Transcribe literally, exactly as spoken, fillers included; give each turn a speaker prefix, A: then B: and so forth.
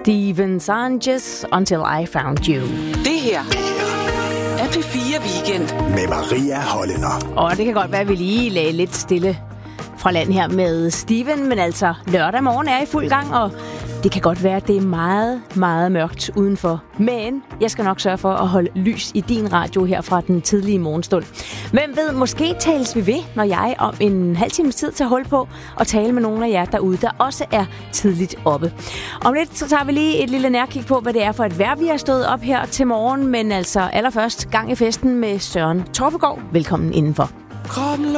A: Steven Sanchez, Until I Found You.
B: Det her er P fire Weekend
C: med Maria Hollænder.
A: Og det kan godt være, at vi lige lagde lidt stille fra land her med Steven, men altså lørdag morgen er i fuld gang, og det kan godt være, at det er meget, meget mørkt udenfor. Men jeg skal nok sørge for at holde lys i din radio her fra den tidlige morgenstund. Hvem ved, måske tales vi ved, når jeg om en halv times tid tager hul på og tale med nogle af jer derude, der også er tidligt oppe. Om lidt så tager vi lige et lille nærkig på, hvad det er for et vejr, vi har stået op her til morgen. Men altså allerførst gang i festen med Søren Torpegaard. Velkommen indenfor.